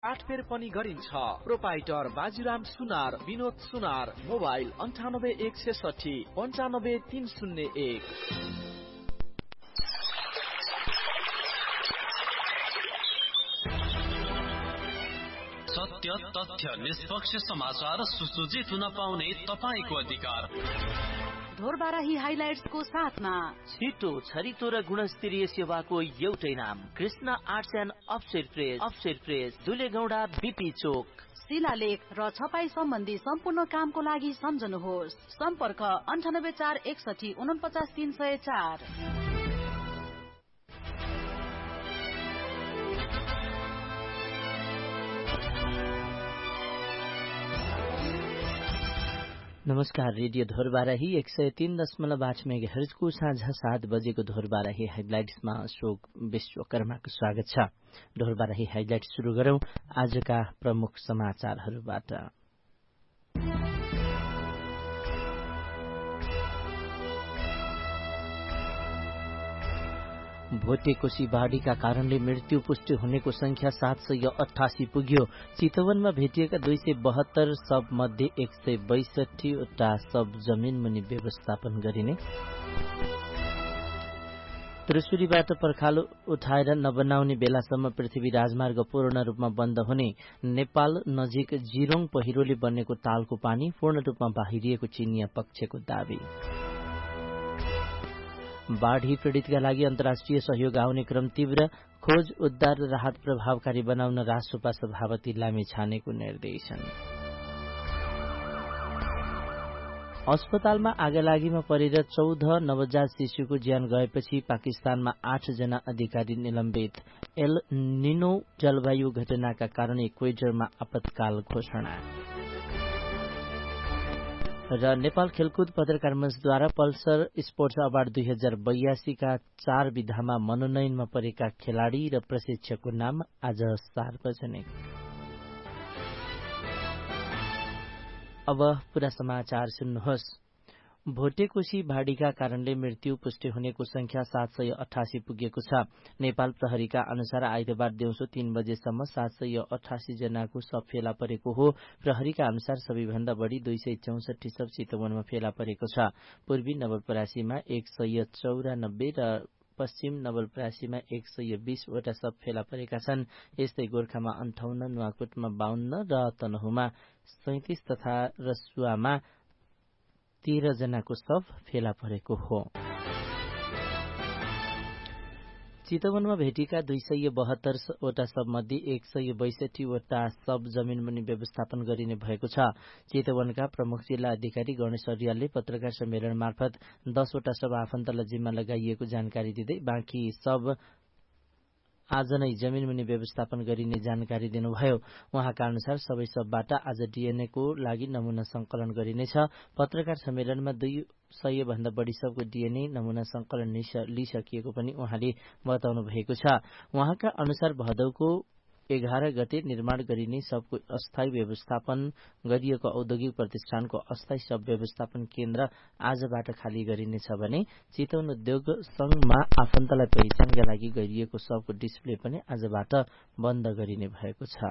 काठफेर पनि गरिन्छ। प्रोपाइटर बाजीराम सुनार, विनोद सुनार। मोबाइल 98 166 95 301। सत्य, तथ्य, निष्पक्ष समाचार सुसज्जित हुन पाउने तपाईको अधिकार। ढोरबाराही हाइलाइट्सको साथमा छिटो, छरितो र गुणस्तरीय सेवाको एउटै नाम Krishna arts and offset press, दुलेगौडा, BP चोक। शिलालेख र छपाई सम्बन्धी सम्पूर्ण कामको लागि सम्झनुहोस्। सम्पर्क 98 461 49 304। नमस्कार, रेडियो ढोरबाराही 103.8 मेगाहर्जको साँझ 7 बजेको ढोरबाराही हेडलाइट्समा अशोक विश्वकर्माको स्वागत छ। ढोरबाराही हेडलाइट्स सुरु गरौं आजका प्रमुख समाचारहरूबाट। भोटेकोशी बाढीका कारणले मृत्यु पुष्टि हुनेको संख्या 788 पुग्यो। चितवनमा भेटिएका 272 शव मध्ये 162 वटा शव जमिन मुनि व्यवस्थापन गरिने। त्रिशुलीबाट पर्खालो उठाएर नबनाउने बेलासम्म पृथ्वी राजमार्ग पूर्ण रूपमा बन्द हुने। नेपाल नजिक जिरोङ पहिरोले बनेको तालको पानी पूर्ण रूपमा बाहिरिएको चिनिया पक्षको दावी। बाढ़ी पीड़ितका लागि अन्तर्राष्ट्रिय सहयोग आउने क्रम तीव्र। खोज उद्धार र राहत प्रभावकारी बनाउन राष्ट्रपा सभापति लामिछानेको निर्देशन। अस्पतालमा आगलागीमा परेर 14 नवजात शिशुको ज्यान गएपछि पाकिस्तानमा 8 जना अधिकारी निलम्बित। एल निनो जलवायु घटनाका कारण इक्वेडरमा आपतकाल घोषणा। र नेपाल खेलकुद पत्रकार मञ्चद्वारा पल्सर स्पोर्ट्स अवार्ड 2082 का 4 विधामा मनोनयनमा परेका खेलाड़ी र प्रशिक्षकको नाम आज सार्वजनिक। अब पूरा समाचार सुन्नुहोस्। भोटेकोशी बाढ़ीका कारणले मृत्यु पुष्टि हुनेको संख्या 788 पुगेको छ। नेपाल प्रहरीका अनुसार आइतबार दिउँसो 3 बजेसम्म 788 जनाको शव फेला परेको हो। प्रहरीका अनुसार सबैभन्दा बढ़ी 264 शव चितवनमा फेला परेको छ। पूर्वी नवलपरासीमा 194 र पश्चिम नवलपरासीमा 120 वटा शव फेला परेका छन्। यस्तै गोर्खामा 58, नुवाकोटमा 52 र तनहुमा 37 तथा रसुवामा 13 जनाको शव फेला परेको हो। चितवनमा भेटिएका 272 वटा शव मध्ये 162 वटा शव जमिन मुनि व्यवस्थापन गरिने भएको छ। चितवनका प्रमुख जिल्ला अधिकारी गणेश अर्यालले पत्रकार सम्मेलन मार्फत 10 वटा शव आफन्तलाई जिम्मा लगाइएको जानकारी दिँदै बाँकी शव आज नै जमिन मुनि व्यवस्थापन गरिने जानकारी दिनुभयो। उहाँका अनुसार सबै शवबाट आज डीएनए को लागि नमूना संकलन गरिनेछ। पत्रकार सम्मेलनमा 200 भन्दा बढ़ी शवको डीएनए नमूना संकलन लिइसकिएको पनि उहाँले बताउनु भएको छ। उहाँका अनुसार भदौको 11 गते निर्माण गरिने शवको अस्थायी व्यवस्थापन गरिएको औद्योगिक प्रतिष्ठानको अस्थायी शव व्यवस्थापन केन्द्र आजबाट खाली गरिनेछ भने चितवन उद्योग संघमा आफन्तलाई पहिचानका लागि गरिएको शवको डिस्प्ले पनि आजबाट बन्द गरिने भएको छ।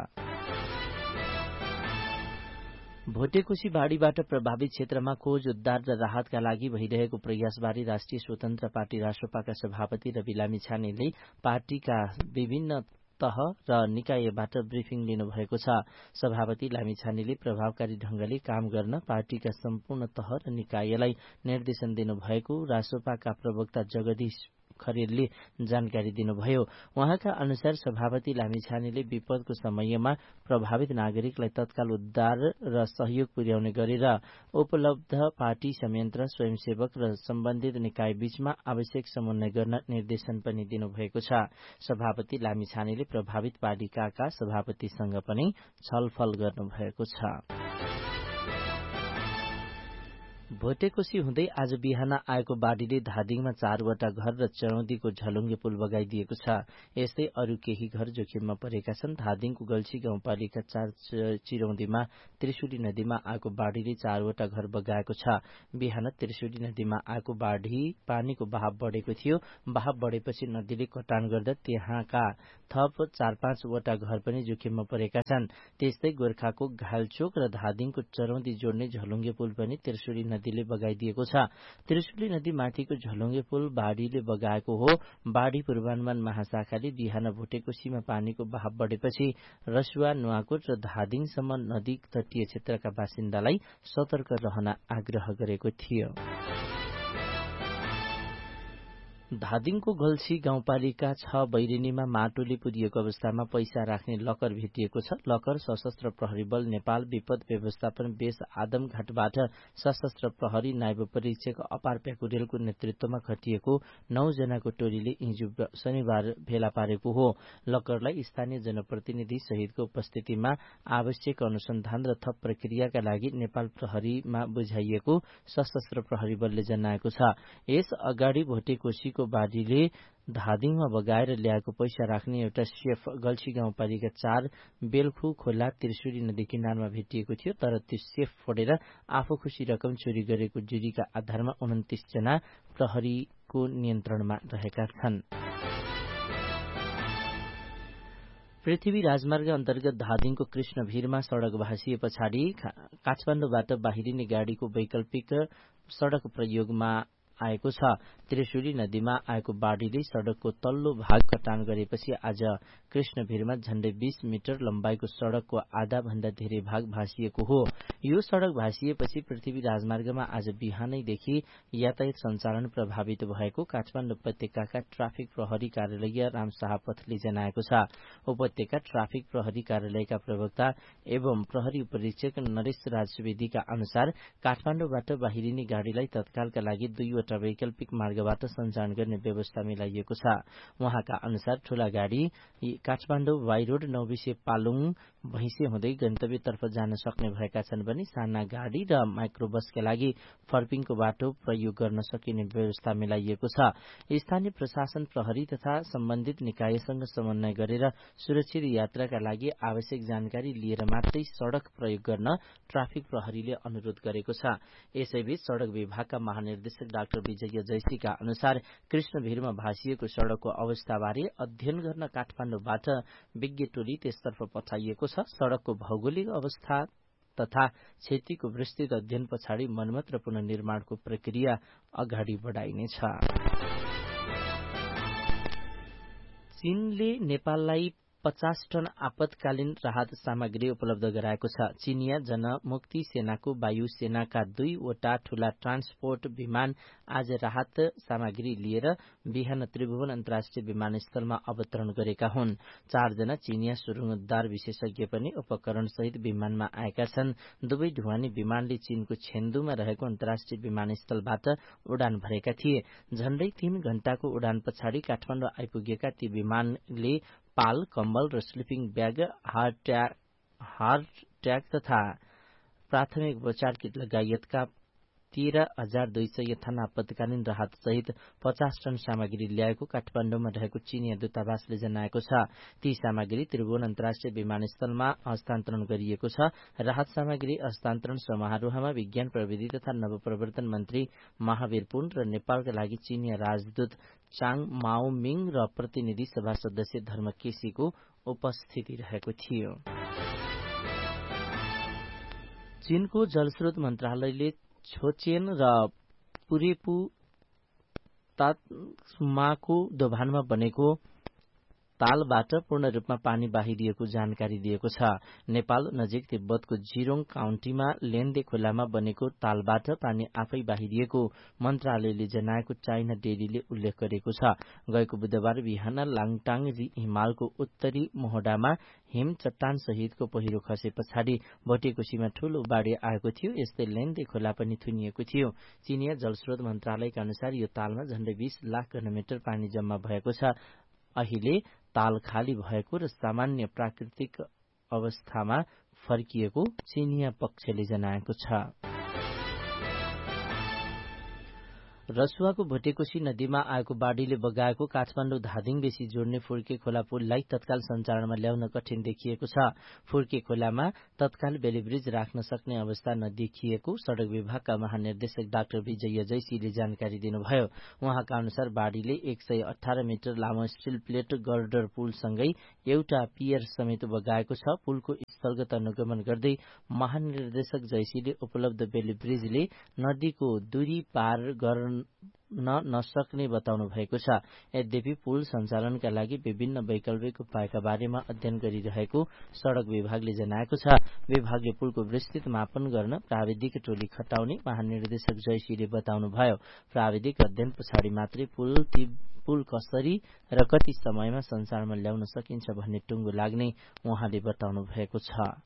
भोटेकोशी बाढ़ीबाट प्रभावित क्षेत्रमा खोज उद्धार र राहतका लागि भइरहेको प्रयासबारे राष्ट्रिय स्वतन्त्र पार्टी राष्ट्रपाका सभापति रवि लामिछानेले पार्टीका विभिन्न तह र निकायबाट ब्रिफिङ लिनुभएको छ। सभापति लामिछानेले प्रभावकारी ढंगले काम गर्न पार्टीका सम्पूर्ण तह र निकायलाई निर्देशन दिनुभएको राष्ट्रपाका प्रवक्ता जगदीश खरेलले जानकारी दिनुभयो। उहाँका अनुसार सभापति लामिछानेले विपदको समयमा प्रभावित नागरिकलाई तत्काल उद्धार र सहयोग पुर्याउने गरेर उपलब्ध पार्टी संयन्त्र स्वयंसेवक र सम्बन्धित निकाय बीचमा आवश्यक समन्वय गर्न निर्देशन पनि दिनुभएको छ। सभापति लामिछानेले प्रभावित पालिकाका सभापतिसँग पनि छलफल गर्नुभएको छ। भोटेकोशी हुँदै आज बिहान आएको बाढीले धादिङमा 4वटा घर र चरौदीको झलुङ्गे पुल बगाइदिएको छ। यस्तै अरू केही घर जोखिममा परेका छन्। धादिङको गल्छी गाउँपालिका 4 चिरौदीमा त्रिशुली नदीमा आएको बाढीले 4वटा घर बगाएको छ। बिहान त्रिशुली नदीमा आएको बाढी पानीको बहाव बढेको थियो। बहाव बढेपछि नदीले कटान गर्दा त्यहाँका थप 4-5 वटा घर पनि जोखिममा परेका छन्। त्यस्तै गोर्खाको घालचोक र धादिङको चरौदी जोड्ने झलुङ्गे पुल पनि त्रिशुली नदीले बगाइदिएको छ। त्रिशुली नदी माथिको झलुङ्गे पुल बाढीले बगाएको हो। बाढी पूर्वानुमान महाशाखाले बिहान भोटेकोशीमा पानीको बहाव बढेपछि रसुवा, नुवाकोट र धादिङसम्म नदी तटीय क्षेत्रका बासिन्दालाई सतर्क रहन आग्रह गरेको थियो। धादिङको गल्छी गाउँपालिका 6 बैरिनीमा माटोले पुरिएको अवस्थामा पैसा राख्ने लकर भेटिएको छ। लकर सशस्त्र प्रहरी बल नेपाल विपद व्यवस्थापन बेस आदमघाटबाट सशस्त्र प्रहरी नायब परीक्षक अपार प्याकुरेलको नेतृत्वमा खटिएको 9 जनाको टोलीले हिजो शनिबार भेला पारेको हो। लकरलाई स्थानीय जनप्रतिनिधि सहितको उपस्थितिमा आवश्यक अनुसन्धान र थप प्रक्रियाका लागि नेपाल प्रहरीमा बुझाइएको सशस्त्र प्रहरी बलले जनाएको छ। यस अगाडि भोटेकोशीको बाढीले धादिङमा बगाएर ल्याएको पैसा राख्ने एउटा सेफ गल्छी गाउँपालिका 4 बेलखु खोला त्रिशुली नदी किनारमा भेटिएको थियो। तर त्यो सेफ फोडेर आफू खुशी रकम चोरी गरेको जुरीका आधारमा 29 जना प्रहरीको नियन्त्रणमा रहेका छन्। पृथ्वी राजमार्ग अन्तर्गत धादिङको कृष्णभिरमा सड़क भाँसिए पछाडि काठमाडौँबाट बाहिरिने गाड़ीको वैकल्पिक सड़क प्रयोगमा आएको छ। त्रिशुली नदीमा आएको बाढीले सड़कको तल्लो भाग कटान गरेपछि आज कृष्णभिरमा झण्डै 20 मिटर लम्बाइको सड़कको आधा भन्दा धेरै भाग भाँसिएको हो। यो सड़क भाँसिएपछि पृथ्वी राजमार्गमा आज बिहानैदेखि यातायात सञ्चालन प्रभावित भएको काठमाडौँ उपत्यकाका ट्राफिक प्रहरी कार्यालय रामशाह पथले जनाएको छ। उपत्यका ट्राफिक प्रहरी कार्यालयका प्रवक्ता एवं प्रहरी उपरीक्षक नरेश राज सुवेदीका अनुसार काठमाडौँबाट बाहिरिने गाड़ीलाई तत्कालका लागि 2 वटा वैकल्पिक मार्गबाट सञ्चालन गर्ने व्यवस्था मिलाइएको छ। उहाँका अनुसार ठूला गाड़ी काठमाडौँ वाई रोड नौबिसे पालुङ भैंसे हुँदै गन्तव्यतर्फ जान सक्ने भएका छन् भने साना गाड़ी र माइक्रोबसका लागि फर्पिङको बाटो प्रयोग गर्न सकिने व्यवस्था मिलाइएको छ। स्थानीय प्रशासन प्रहरी तथा सम्बन्धित निकायसँग समन्वय गरेर सुरक्षित यात्राका लागि आवश्यक जानकारी लिएर मात्रै सड़क प्रयोग गर्न ट्राफिक प्रहरीले अनुरोध गरेको छ। यसैबीच सड़क विभागका महानिर्देशक डाक्टर विजय जयसीका अनुसार कृष्णभिरमा भाँसिएको सड़कको अवस्थाबारे अध्ययन गर्न काठमाडौँबाट विज्ञ टोली त्यसतर्फ पठाइएको छ। सड़कको भौगोलिक अवस्था तथा क्षतिको विस्तृत अध्ययन पछाडि मर्मत र पुनर्निर्माणको प्रक्रिया अगाडि बढाइनेछ। चीनले नेपाललाई 50 टन आपतकालीन राहत सामग्री उपलब्ध गराएको छ। चीनिया जनमुक्ति सेनाको वायु सेनाका 2 वटा ठूला ट्रान्सपोर्ट विमान आज राहत सामग्री लिएर बिहान त्रिभुवन अन्तर्राष्ट्रिय विमानस्थलमा अवतरण गरेका हुन्। 4 जना चीनिया सुरुङउद्धार विशेषज्ञ पनि उपकरण सहित विमानमा आएका छन्। दुवै ढुवानी विमानले चीनको छेन्दुमा रहेको अन्तर्राष्ट्रिय विमानस्थलबाट उडान भरेका थिए। झण्डै 3 घण्टाको उडान पछाडि काठमाडौँ आइपुगेका ती विमानले पाल, कम्बल र स्लिपिङ ब्याग, हार्ट ट्याग तथा प्राथमिक उपचार किट लगायतका 13,200 थन आपतकालीन राहत सहित 50 टन सामग्री ल्याएको काठमाडौँमा रहेको चीनिया दूतावासले जनाएको छ। ती सामग्री त्रिभुवन अन्तर्राष्ट्रिय विमानस्थलमा हस्तान्तरण गरिएको छ। राहत सामग्री हस्तान्तरण समारोहमा विज्ञान प्रविधि तथा नवप्रवर्तन मन्त्री महावीर पुन र नेपालका लागि चीनिया राजदूत चाङ माओमिङ र प्रतिनिधि सभा सदस्य धर्म केसीको उपस्थिति रहेको थियो। चीनको जलस्रोत मन्त्रालयले छोचेन र पुरेपु तात्माको दोभानमा बनेको तालबाट पूर्ण रूपमा पानी बाहिरिएको जानकारी दिएको छ। नेपाल नजिक तिब्बतको जिरोङ काउन्टीमा लेन्दे खोलामा बनेको तालबाट पानी आफै बाहिरिएको मन्त्रालयले जनाएको चाइना डेलीले उल्लेख गरेको छ। गएको बुधबार बिहान लाङटाङ हिमालको उत्तरी मोहडामा हिम चट्टान सहितको पहिरो खसे पछाडि भोटेकोशीमा ठूलो बाढी आएको थियो। यस्तै लेन्दे खोला पनि थुनिएको थियो। चीनिया जलस्रोत मन्त्रालयका अनुसार यो तालमा झण्डै 20 लाख घनमिटर पानी जम्मा भएको छ। अहिले ताल खाली भएको र सामान्य प्राकृतिक अवस्थामा फर्किएको चीनिया पक्षले जनाएको छ। रसुवाको भोटेकोशी नदीमा आएको बाढीले बगाएको काठमाडौँ धादिङ बेसी जोड्ने फुर्के खोला पुललाई तत्काल सञ्चालनमा ल्याउन कठिन देखिएको छ। फुर्के खोलामा तत्काल बेलिब्रिज राख्न सक्ने अवस्था नदेखिएको सड़क विभागका महानिर्देशक डाक्टर विजय जैसीले जानकारी दिनुभयो। उहाँका अनुसार बाढीले 118 मिटर लामो स्टिल प्लेट गर्डर पुलसँगै एउटा पियर समेत बगाएको छ। पुलको स्थलगत अनुगमन गर्दै महानिर्देशक जैसीले उपलब्ध बेलिब्रिजले नदीको दूरी पार गर्न नसक्ने बताउनु भएको छ। यद्यपि पुल सञ्चालनका लागि विभिन्न वैकल्पिक उपायका बारेमा अध्ययन गरिरहेको सड़क विभागले जनाएको छ। विभागले पुलको विस्तृत मापन गर्न प्राविधिक टोली खटाउने महानिर्देशक जैसीले बताउनुभयो। प्राविधिक अध्ययन पछाडि मात्रै पुल कसरी र कति समयमा सञ्चालनमा ल्याउन सकिन्छ भन्ने टुङ्गो लाग्ने उहाँले बताउनु भएको छ।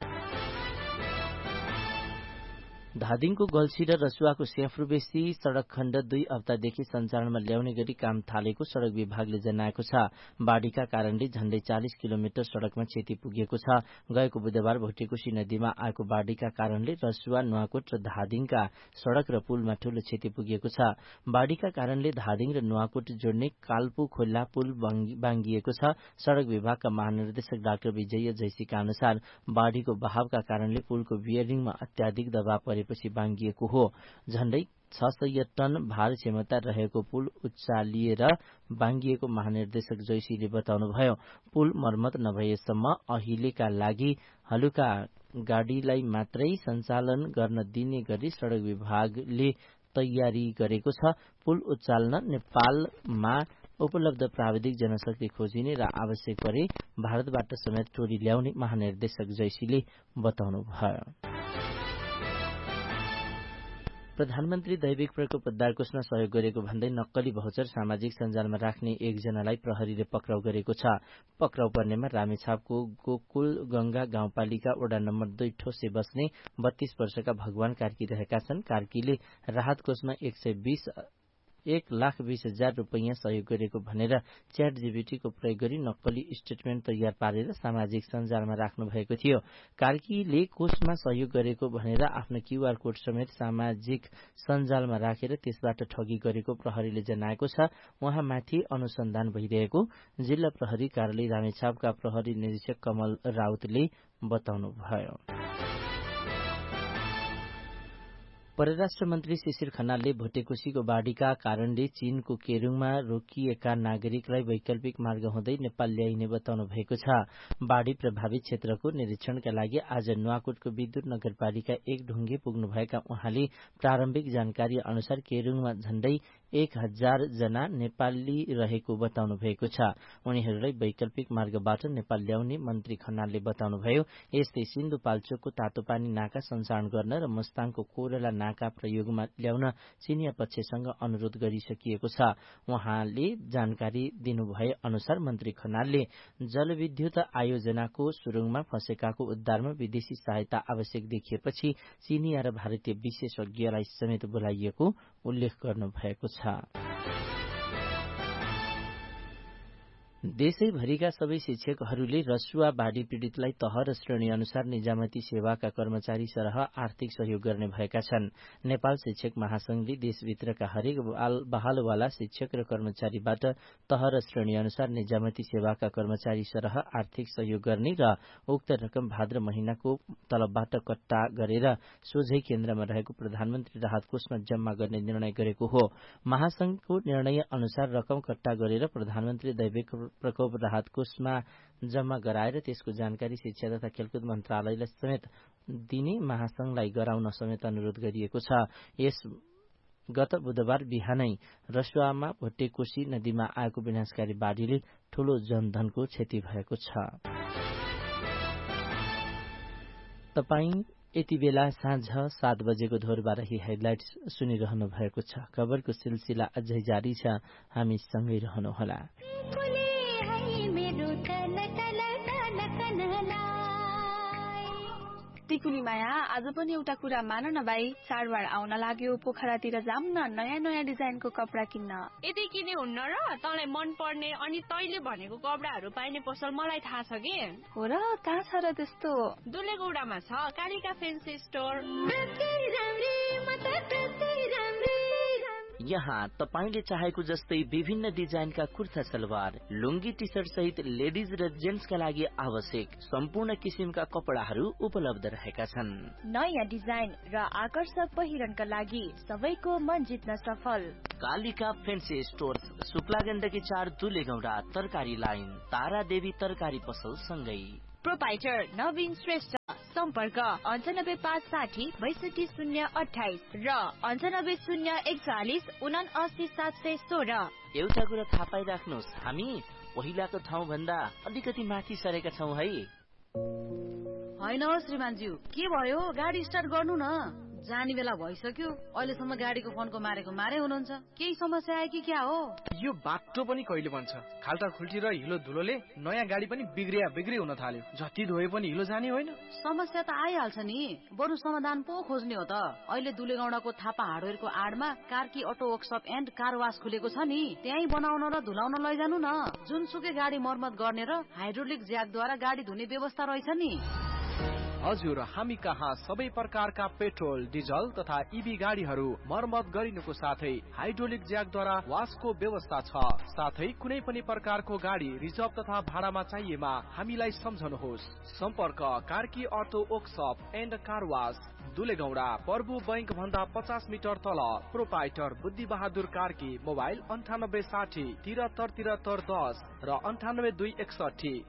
धादिङको गल्छी र रसुवाको सेफ्रुबेसी सड़क खण्ड 2 हप्तादेखि सञ्चालनमा ल्याउने गरी काम थालेको सड़क विभागले जनाएको छ। बाढीका कारणले झण्डै 40 किलोमिटर सड़कमा क्षति पुगेको छ। गएको बुधबार भोटेकोशी नदीमा आएको बाढीका कारणले रसुवा, नुवाकोट र धादिङका सड़क र पुलमा ठूलो क्षति पुगेको छ। बाढीका कारणले धादिङ र नुवाकोट जोड्ने काल्पु खोला पुल बाङ्गिएको छ। सड़क विभागका महानिर्देशक डाक्टर विजय जैसीका अनुसार बाढीको बहावका कारणले पुलको बियरिङमा अत्याधिक दबाव परेपछि बाङ्गिएको हो। झण्डै 600 टन भार क्षमता रहेको पुल उचालिएर बाङ्गिएको महानिर्देशक जैसीले बताउनुभयो। पुल मर्मत नभएसम्म अहिलेका लागि हलुका गाडीलाई मात्रै सञ्चालन गर्न दिने गरी सड़क विभागले तयारी गरेको छ। पुल उचाल्न नेपालमा उपलब्ध प्राविधिक जनशक्ति खोजिने र आवश्यक परे भारतबाट समेत टोली ल्याउने महानिर्देशक जैसीले बताउनुभयो। प्रधानमन्त्री दैविक प्रकोप उद्धार कोषमा सहयोग गरेको भन्दै नक्कली भौचर सामाजिक सञ्जालमा राख्ने एकजनालाई प्रहरीले पक्राउ गरेको छ। पक्राउ पर्नेमा रामेछापको गोकुल गंगा गाउँपालिका वडा नम्बर 2 ठोसे बस्ने 32 वर्षका भगवान कार्की रहेका छन्। कार्कीले राहत कोषमा 1,20,000 रुपैयाँ सहयोग गरेको भनेर च्याट जीपीटीको प्रयोग गरी नक्कली स्टेटमेन्ट तयार पारेर सामाजिक सञ्जालमा राख्नु भएको थियो। कार्कीले कोषमा सहयोग गरेको भनेर आफ्नो क्यूआर कोड समेत सामाजिक सञ्जालमा राखेर त्यसबाट ठगी गरेको प्रहरीले जनाएको छ। उहाँमाथि अनुसन्धान भइरहेको जिल्ला प्रहरी कार्यालय रामेछापका प्रहरी निरीक्षक कमल राउतले बताउनुभयो। परराष्ट्र मन्त्री शिशिर खनालले भोटेकोशीको बाढीका कारणले चीनको केरुङमा रोकिएका नागरिकलाई वैकल्पिक मार्ग हुँदै नेपाल ल्याइने बताउनु भएको छ। बाढी प्रभावित क्षेत्रको निरीक्षणका लागि आज नुवाकोटको विद्युत नगरपालिका 1 ढुङ्गे पुग्नुभएका उहाँले प्रारम्भिक जानकारी अनुसार केरुङमा झण्डै 1000 जना नेपाली रहेको बताउनु भएको छ। उनीहरूलाई वैकल्पिक मार्गबाट नेपाल ल्याउने मन्त्री खनालले बताउनुभयो। यस्तै सिन्धुपाल्चोकको तातोपानी नाका सञ्चालन गर्न र मुस्ताङको कोरला नाका प्रयोगमा ल्याउन चिनिया पक्षसँग अनुरोध गरिसकिएको छ। उहाँले जानकारी दिनुभए अनुसार मन्त्री खनालले जलविद्युत आयोजनाको सुरुङमा फँसेकाको उद्धारमा विदेशी सहायता आवश्यक देखिएपछि चिनिया र भारतीय विशेषज्ञलाई समेत बोलाइएको उल्लेख गर्नुभएको छ। देशैभरिका सबै शिक्षकहरूले रसुवा बाढी पीड़ितलाई तह र श्रेणी अनुसार निजामती सेवाका कर्मचारी सरह आर्थिक सहयोग गर्ने भएका छन्। नेपाल शिक्षक महासंघले देशभित्रका हरेक बहालवाला शिक्षक र कर्मचारीबाट तह र श्रेणी अनुसार निजामती सेवाका कर्मचारी सरह आर्थिक सहयोग गर्ने र उक्त रकम भाद्र महिनाको तलबबाट कट्टा गरेर सोझै केन्द्रमा रहेको प्रधानमन्त्री राहत कोषमा जम्मा गर्ने निर्णय गरेको हो। महासंघको निर्णय अनुसार रकम कट्टा गरेर प्रधानमन्त्री दैविक प्रकोप राहत कोषमा जम्मा गराएर त्यसको जानकारी शिक्षा तथा खेलकुद मन्त्रालयलाई समेत दिने महासंघलाई गराउन समेत अनुरोध गरिएको छ। यस गत बुधबार बिहानै रसुवामा भोटेकोशी नदीमा आएको विनाशकारी बाढीले ठूलो जनधनको क्षति भएको छ। तपाई यति बेला साँझ 7 बजेको धोरबारही हेडलाइट्स सुनिरहनु भएको छ। खबरको सिलसिला अझै जारी छ, हामी सँगै रहनुहोला। टिकुली माया, आज पनि एउटा कुरा मान न भाइ, चाडबाड आउन लाग्यो, पोखरातिर जाम न नयाँ नयाँ डिजाइनको कपडा किन्न। यदि किने हुन्न र तँलाई मन पर्ने अनि तैले भनेको कपडाहरू पाइने पसल मलाई थाहा छ के। हो र, कहाँ छ र त्यस्तो? दुलेगौडामा छ कालिका फेन्सी स्टोर। यहाँ तपाईले चाहेको जस्तै विभिन्न डिजाइनका कुर्ता सलवार, लुङ्गी, टी शर्ट सहित लेडिज र जेन्ट्सका लागि आवश्यक सम्पूर्ण किसिमका कपडाहरू उपलब्ध रहेका छन्। नयाँ डिजाइन र आकर्षक पहिरनका लागि सबैको मन जित्न सफल कालिका फेन्सी स्टोर, शुक्ला गण्डकी 4, दुलेगौंडा, तरकारी लाइन, तारा देवी तरकारी पसल सँगै। प्रोपाइटर नवीन श्रेष्ठ, सम्पर्क 98560 62028 र 99041 79716। एउटा कुरा थाहा पाइराख्नुहोस्, हामी पहिलाको ठाउँ भन्दा अलिकति माथि सरेका छौं है। होइन हो श्रीमानज्यू, के भयो? गाडी स्टार्ट गर्नु न। जाने बेला भइसक्यो, अहिलेसम्म गाडीको फोनको मारेको मारे हुनुहुन्छ। केही समस्या आयो कि क्या हो? यो बाटो पनि कहिले बन्छ? खाल्टा खुल्टी र हिलो धुलोले नयाँ गाडी पनि बिग्री हुन थाल्यो। जति धोए पनि हिलो जाने होइन। समस्या त आइहाल्छ नि, बरु समाधान पो खोज्ने हो त। अहिले दुलेगौंडाको Thapa हार्डवेयरको आडमा Karki auto workshop and car वास खुलेको छ नि, त्यही बनाउन र धुलाउन लैजानु न। जुनसुकै गाडी मर्मत गर्ने र हाइड्रोलिक ज्याकद्वारा गाडी धुने व्यवस्था रहेछ नि। हजुर, हामी कहाँ सबै प्रकारका पेट्रोल, डिजल तथा ईभी गाडीहरू मर्मत गरिनुको साथै हाइड्रोलिक ज्याकद्वारा वासको व्यवस्था छ। साथै कुनै पनि प्रकारको गाडी रिजर्भ तथा भाडामा चाहिएमा हामीलाई सम्झनुहोस्। सम्पर्क Karki auto workshop and car वास, दुलेगौंडा, प्रभु बैंक भन्दा 50 मिटर तल। प्रोपाइटर बुद्धि बहादुर कार्की। मोबाइल 9860 73 10 र 9821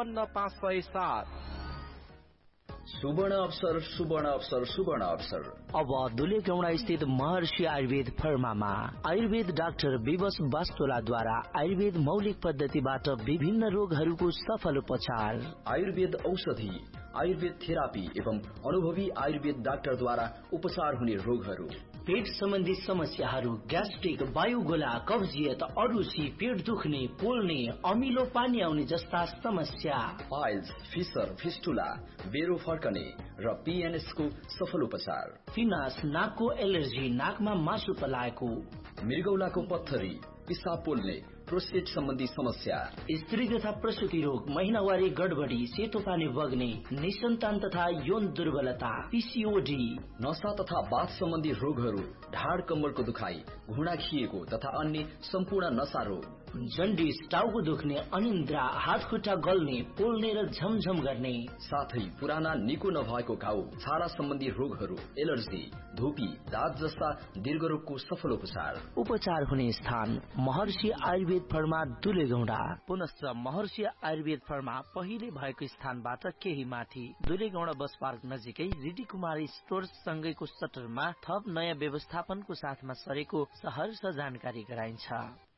53507। सुवर्ण अवसर, सुवर्ण अवसर, सुवर्ण अवसर। अब दुलेगौंडा स्थित महर्षि आयुर्वेद फर्मामा आयुर्वेद डाक्टर विवश वास्तोलाद्वारा आयुर्वेद मौलिक पद्धतिबाट विभिन्न रोगहरूको सफल उपचार। आयुर्वेद औषधि, आयुर्वेद थेरापी एवं अनुभवी आयुर्वेद डाक्टरद्वारा उपचार हुने रोगहरू, पेट सम्बन्धी समस्याहरू, ग्यास्ट्रिक, वायुगोला, कब्जियत, अरुची, पेट दुख्ने, पोल्ने, अमिलो पानी आउने जस्ता समस्या, पाइल्स, फिसर, फिस्टुला, बेरो फर्कने र PNS को सफल उपचार, फिनास, नाकको एलर्जी, नाकमा मासु पलाएको, मृगौलाको पत्थरी, पिसाब पोल्ने, प्रोस्टेट सम्बन्धी समस्या, स्त्री तथा प्रसूति रोग, महिनावारी गडबडी, सेतो पानी बग्ने, निसन्तान तथा यौन दुर्बलता, PCOD, नशा तथा बाथ सम्बन्धी रोगहरू, ढाड कम्मरको दुखाइ, घुँडा खिएको तथा अन्य सम्पूर्ण नशा रोग, जन्डिस, टाउको दुख्ने, अनिन्द्रा, हात खुट्टा गल्ने, पोल्ने र झमझम गर्ने, साथै पुराना निको नभएको घाउ, छाला सम्बन्धी रोगहरू, एलर्जी, धुपी, दाँत जस्ता दीर्घरोगको सफल उपचार हुने स्थान महर्षि आयुर्वेद फर्मा, दुलेगौंडा। पुनश्च महर्षि आयुर्वेद फर्मा पहिले भएको स्थानबाट केही माथि दुलेगौंडा बस पार्क नजिकै रिडी कुमारी स्टोर्स सँगैको सटरमा थप नयाँ व्यवस्थापनको साथमा सरेको सहर्ष जानकारी गराइन्छ।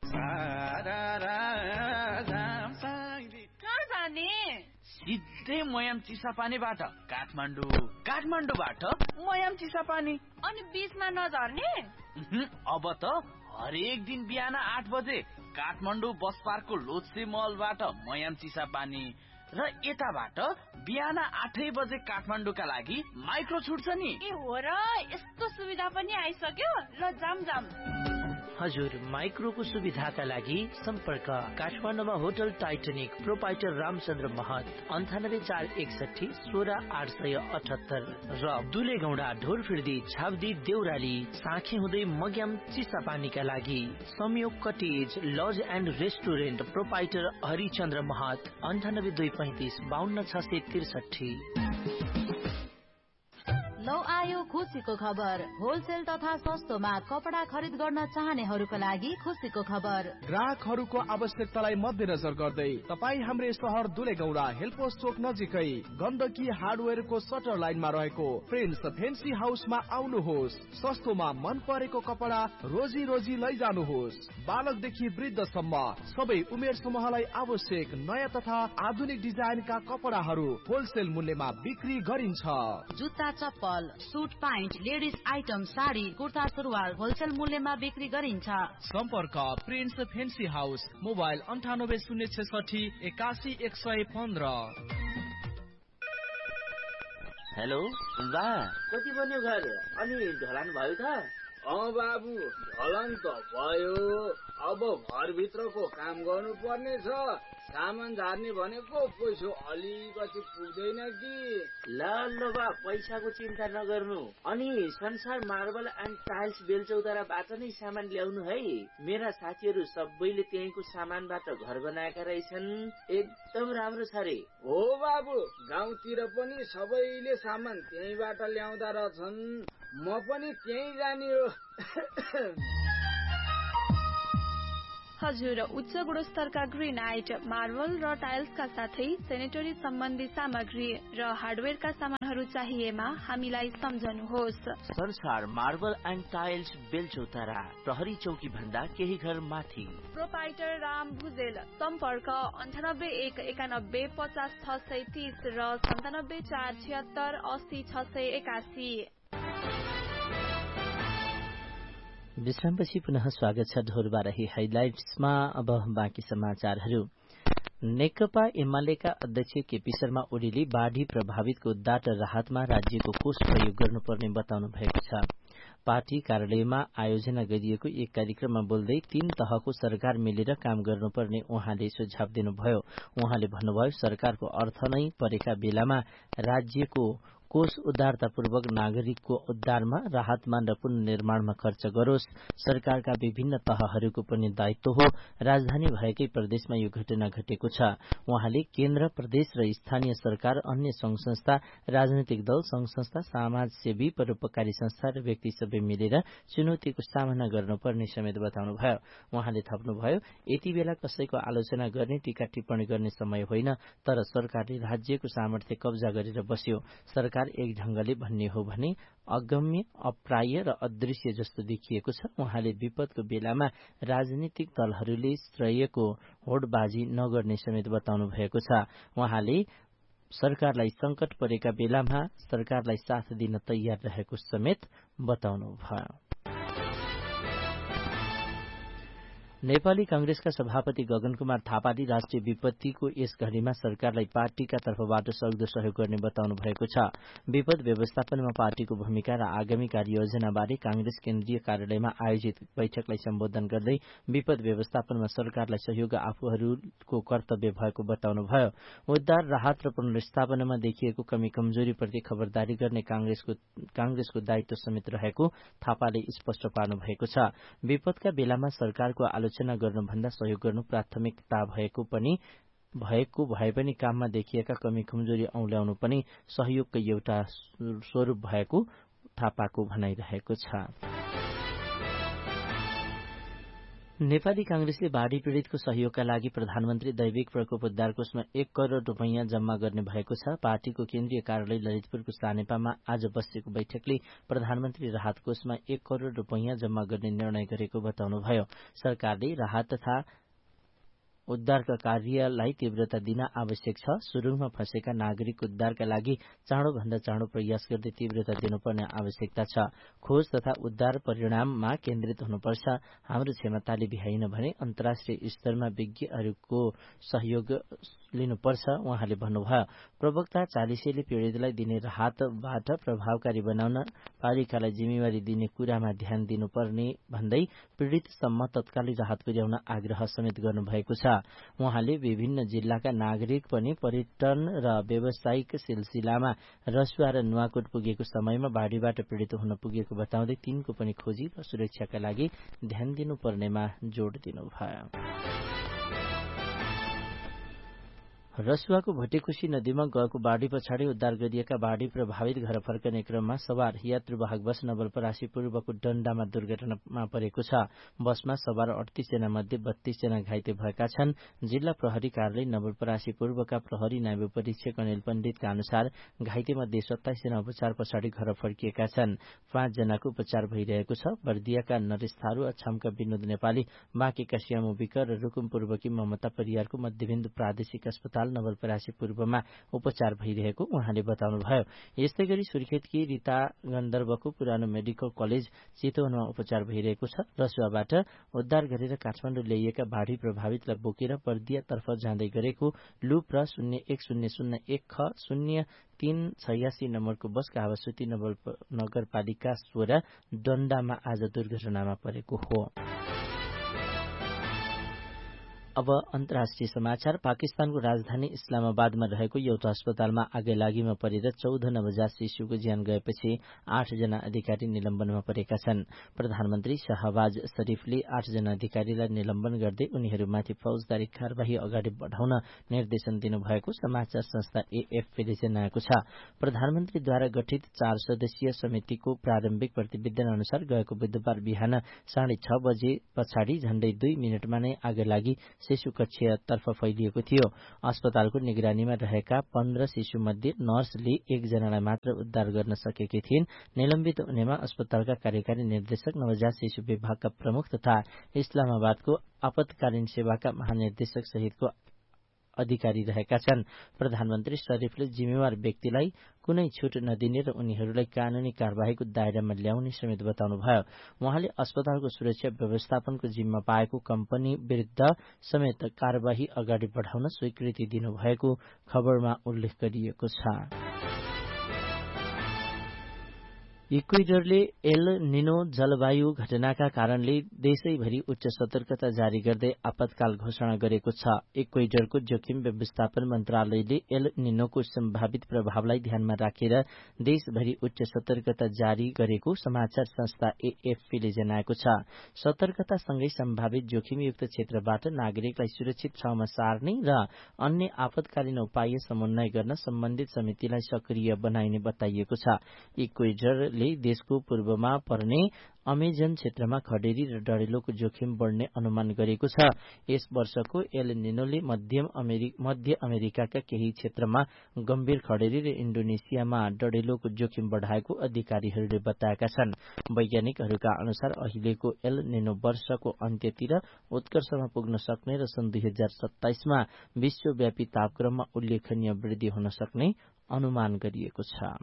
सिधै मयाम चिसापानीबाट काठमाडौँबाट मयाम चिसापानी, अनि बीचमा नझर्ने? अब त हरेक दिन बिहान 8 बजे काठमाडौँ बस पार्कको लोत्से मलबाट मयाम चिसापानी र यताबाट बिहान 8 बजे काठमाडौँका लागि माइक्रो छुट्छ नि। ए हो र, यस्तो सुविधा पनि आइसक्यो। ल जाम। हजुर, माइक्रोको सुविधाका लागि सम्पर्क काठमाडौँमा होटल टाइटनिक, प्रोपाइटर रामचन्द्र महत, 98461 16878 र दुलेगौंडा ढोरफिर्दी, छाब्दी, देउराली, साँखे हुँदै मग्याम चिसापानीका लागि संयोग cottage laws and restaurant, proprietor Harichandra महत, 9825 52663। लौ आयो खुसीको खबर। होलसेल तथा सस्तोमा कपडा खरिद गर्न चाहनेहरूका लागि खुसीको खबर। ग्राहकहरूको आवश्यकतालाई मध्यनजर गर्दै तपाईँ हाम्रो सहर दुलेगौंडा हेल्पोस चोक नजिकै गण्डकी हार्डवेयरको सटर लाइनमा रहेको प्रिन्स फेन्सी हाउसमा आउनुहोस्। सस्तोमा मन परेको कपडा रोजी रोजी लैजानुहोस्। बालकदेखि वृद्धसम्म सबै उमेर समूहलाई आवश्यक नयाँ तथा आधुनिक डिजाइनका कपडाहरू होलसेल मूल्यमा बिक्री गरिन्छ। जुत्ता, चप्पल, suit, pant, ladies item, sari, kurta, सुरुवाल होलसेल मूल्यमा बिक्री गरिन्छ। सम्पर्क prince fancy house, mobile 98066 81115। Hello बा, कति बन्यो घर? अनि ढलान भयो त? बाबु, ढलान त भयो। अब घरभित्रको काम गर्नु पर्ने छ। सामान झार्ने भनेको पैसा अलिकति पुग्दैन कि। ल बा पैसाको चिन्ता नगर्नु। अनि संसार मार्बल एन्ड टाइल्स बेलचौताराबाट नै सामान ल्याउनु है। मेरा साथीहरू सबैले त्यहीँको सामानबाट घर बनाएका रहेछन्। एकदम राम्रो छ रे। हो बाबु, गाउँतिर पनि सबैले सामान त्यहीँबाट ल्याउँदा रहेछन्। म पनि त्यहीँ जाने हो। हजुर, उच्च गुणस्तरका ग्रेनाइट, मार्बल र टाइल्सका साथै सेनेटरी सम्बन्धी सामग्री र हार्डवेयरका सामानहरू चाहिएमा हामीलाई सम्झनुहोस्। संसार मार्बल एन्ड टाइल्स बेलचौतारा, प्रहरी चौकी भन्दा केही घर माथि। प्रोपाइटर राम भुजेल। सम्पर्क 9819150630 र 97477680 विश्रामपछि पुनः स्वागत छ ढोरबारही हाइलाइट्समा। अब बाँकी समाचारहरू। नेकपा एमालेका अध्यक्ष केपी शर्मा ओलीले बाढ़ी प्रभावितको उद्धार र राहतमा राज्यको कोष प्रयोग गर्नुपर्ने बताउनु भएको छ। पार्टी कार्यालयमा आयोजना गरिएको एक कार्यक्रममा बोल्दै 3 तहको सरकार मिलेर काम गर्नुपर्ने उहाँले सुझाव दिनुभयो। उहाँले भन्नुभयो, सरकारको अर्थ नै परेका बेलामा राज्यको कोष उदारतापूर्वक नागरिकको उद्धारमा, राहतमा र पुनर्निर्माणमा खर्च गरोस्। सरकारका विभिन्न तहहरूको पनि दायित्व हो। राजधानी भएकै प्रदेशमा यो घटना घटेको छ। उहाँले केन्द्र, प्रदेश र स्थानीय सरकार, अन्य संघ संस्था, राजनैतिक दल, संघ संस्था, समाजसेवी, परोपकारी संस्था र व्यक्ति सबै मिलेर चुनौतीको सामना गर्नुपर्ने समेत बताउनुभयो। उहाँले थप्नुभयो, यति बेला कसैको आलोचना गर्ने, टीका टिप्पणी गर्ने समय होइन, तर सरकारले राज्यको सामर्थ्य कब्जा गरेर बस्यो। सरकार एक ढंगले भन्ने हो भने अगम्य, अप्राय र अदृश्य जस्तो देखिएको छ। उहाँले विपदको बेलामा राजनीतिक दलहरूले श्रेयको होडबाजी नगर्ने समेत बताउनु भएको छ। उहाँले सरकारलाई संकट परेका बेलामा सरकारलाई साथ दिन तयार रहेको समेत बताउनुभयो। नेपाली कांग्रेसका सभापति गगन कुमार थापाले राष्ट्रिय विपत्तिको यस घडीमा सरकारलाई पार्टीका तर्फबाट सक्दो सहयोग गर्ने बताउनु भएको छ। विपद व्यवस्थापनमा पार्टीको भूमिका र आगामी कार्ययोजना बारे कांग्रेस केन्द्रीय कार्यालयमा आयोजित बैठकलाई सम्बोधन गर्दै विपद व्यवस्थापनमा सरकारलाई सहयोग आफूहरूको कर्तव्य भएको बताउनुभयो। उद्धार, राहत र पुनर्स्थापनामा देखिएको कमी कमजोरीप्रति खबरदारी गर्ने कांग्रेसको दायित्व समेत रहेको थापाले स्पष्ट पार्नु भएको छ। विपदका बेलामा सरकारको आलोचना गर्नुभन्दा सहयोग गर्नु प्राथमिकता भएको भए पनि काममा देखिएका कमी कमजोरी औल्याउनु पनि सहयोगको एउटा स्वरूप भएको थापाको भनाइरहेको छ। नेपाली कांग्रेसले बाढ़ी पीड़ितको सहयोगका लागि प्रधानमन्त्री दैविक प्रकोप उद्धार कोषमा 1 करोड़ रुपैयाँ जम्मा गर्ने भएको छ। पार्टीको केन्द्रीय कार्यालय ललितपुरको सानेपामा आज बसेको बैठकले प्रधानमन्त्री राहत कोषमा 1 करोड़ रुपैयाँ जम्मा गर्ने निर्णय गरेको बताउनुभयो। सरकारले राहत तथा उद्धारका कार्यलाई तीव्रता दिन आवश्यक छ। सुरुङमा फँसेका नागरिक उद्धारका लागि चाँडोभन्दा चाँडो प्रयास गर्दै तीव्रता दिनुपर्ने आवश्यकता छ। खोज तथा उद्धार परिणाममा केन्द्रित हुनुपर्छ। हाम्रो क्षमताले भ्याइन भने अन्तर्राष्ट्रिय स्तरमा विज्ञहरूको सहयोग लिनुपर्छ, उहाँले भन्नुभयो। प्रवक्ता चालिसेले पीड़ितलाई दिने राहतबाट प्रभावकारी बनाउन पालिकालाई जिम्मेवारी दिने कुरामा ध्यान दिनुपर्ने भन्दै पीड़ितसम्म तत्कालै राहत पुर्याउन आग्रह समेत गर्नुभएको छ। उहाँले विभिन्न जिल्लाका नागरिक पनि पर्यटन र व्यावसायिक सिलसिलामा रसुवा र नुवाकोट पुगेको समयमा बाढ़ीबाट पीड़ित हुन पुगेको बताउँदै तिनको पनि खोजी र सुरक्षाका लागि ध्यान दिनुपर्नेमा जोड़ दिनुभयो। रसुवाको भटेकोशी नदीमा गएको बाढ़ी पछाडि उद्धार गरिएका बाढ़ी प्रभावित घर फर्कने क्रममा सवार यात्रुवाहक बस नवलपरासी पूर्वको डण्डामा दुर्घटनामा परेको छ। बसमा सवार 38 जना मध्ये 32 जना घाइते भएका छन्। जिल्ला प्रहरी कार्यालय नवलपरासी पूर्वका प्रहरी नायब परीक्षक अनिल पण्डितका अनुसार घाइते मध्ये 27 जना उपचार पछाडि घर फर्किएका छन्। 5 जनाको उपचार भइरहेको छ। बर्दियाका नरेश थारू, अछामका विनोद नेपाली, बाँकेका श्यामु विक र रुकुम पूर्वकी ममता परियारको मध्यबिन्दु प्रादेशिक अस्पताल नवलपरासी पूर्वमा उपचार भइरहेको उहाँले बताउनुभयो। यस्तै गरी सुर्खेतकी रीता गन्धर्वको पुरानो मेडिकल कलेज चितवनमा उपचार भइरहेको छ। रसुवाबाट उद्धार गरेर काठमाडौँ ल्याइएका बाढ़ी प्रभावितलाई बोकेर बर्दियातर्फ जाँदै गरेको लुप र 01001 ख 0386 नम्बरको बस कावासुती नगरपालिका 16 डण्डामा आज दुर्घटनामा परेको हो। अब अन्तर्राष्ट्रिय समाचार। पाकिस्तानको राजधानी इस्लामाबादमा रहेको एउटा अस्पतालमा आगलागीमा परेर 14 नवजात शिशुको ज्यान गएपछि 8 जना अधिकारी निलम्बनमा परेका छन्। प्रधानमन्त्री शहबाज शरीफले 8 जना अधिकारीलाई निलम्बन गर्दै उनीहरूमाथि फौजदारी कार्यवाही अगाडि बढाउन निर्देशन दिनुभएको समाचार संस्था एएफपीले जनाएको छ। प्रधानमन्त्रीद्वारा गठित 4 सदस्यीय समितिको प्रारम्भिक प्रतिवेदन अनुसार गएको बुधबार बिहान 6:30 बजे पछाडि झण्डै 2 मिनटमा नै आगलागी शिशु कक्षतर्फ फैलिएको थियो। अस्पतालको निगरानीमा रहेका 15 शिशुमध्ये नर्सले 1 जनालाई मात्र उद्धार गर्न सकेकी थिइन्। निलम्बित हुनेमा अस्पतालका कार्यकारी निर्देशक, नवजात शिशु विभागका प्रमुख तथा इस्लामाबादको आपतकालीन सेवाका महानिर्देशक सहितको अधिकारी रहेका छन्। प्रधानमन्त्री शरीफले जिम्मेवार व्यक्तिलाई कुनै छुट नदिने र उनीहरूलाई कानूनी कार्यवाहीको दायरामा ल्याउने समेत बताउनुभयो। उहाँले अस्पतालको सुरक्षा व्यवस्थापनको जिम्मा पाएको कम्पनी विरुद्ध समेत कार्यवाही अगाडि बढाउन स्वीकृति दिनुभएको खबरमा उल्लेख गरिएको छ। इक्वेडरले एल निनो जलवायु घटनाका कारणले देशैभरि उच्च सतर्कता जारी गर्दै आपतकाल घोषणा गरेको छ। इक्वेडरको जोखिम व्यवस्थापन मन्त्रालयले एल निनोको सम्भावित प्रभावलाई ध्यानमा राखेर देशभरि उच्च सतर्कता जारी गरेको समाचार संस्था एएफपीले जनाएको छ। सतर्कतासँगै सम्भावित जोखिमयुक्त क्षेत्रबाट नागरिकलाई सुरक्षित ठाउँमा सार्ने र अन्य आपतकालीन उपाय समन्वय गर्न सम्बन्धित समितिलाई सक्रिय बनाइने बताइएको छ। इक्वेडर देशको पूर्वमा पर्ने अमेजन क्षेत्रमा खडेरी र डढेलोको जोखिम बढ्ने अनुमान गरेको छ। यस वर्षको एल निनोले मध्य अमेरिकाका केही क्षेत्रमा गम्भीर खडेरी र इन्डोनेसियामा डढेलोको जोखिम बढाएको अधिकारीहरूले बताएका छन्। वैज्ञानिकहरूका अनुसार अहिलेको एल निनो वर्षको अन्त्यतिर उत्कर्षमा पुग्न सक्ने र सन् 2027 मा विश्वव्यापी तापक्रममा उल्लेखनीय वृद्धि हुन सक्ने अनुमान गरिएको छ।